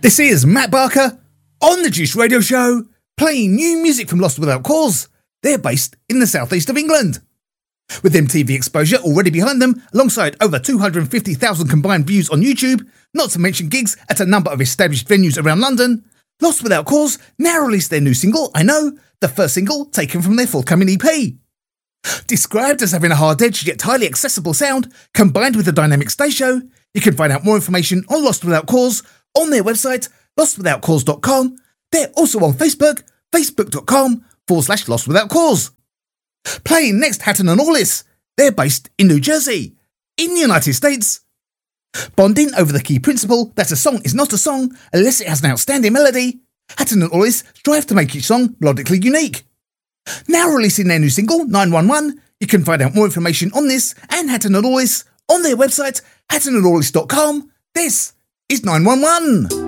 This is Matt Barker on the Juice Radio Show, playing new music from Lost Without Cause. They're based in the southeast of England. With MTV exposure already behind them, alongside over 250,000 combined views on YouTube, not to mention gigs at a number of established venues around London, Lost Without Cause now released their new single, I Know, the first single taken from their forthcoming EP. Described as having a hard edge yet highly accessible sound, combined with a dynamic stage show, you can find out more information on Lost Without Cause on their website, lostwithoutcause.com. They're also on Facebook, facebook.com/Lost Without Cause. Playing next, Hatton and Allis. They're based in New Jersey, in the United States. Bonding over the key principle that a song is not a song unless it has an outstanding melody, Hatton and Allis strive to make each song melodically unique. Now releasing their new single, 911, you can find out more information on this and Hatton and Allis on their website, hattonandallis.com. This is 911.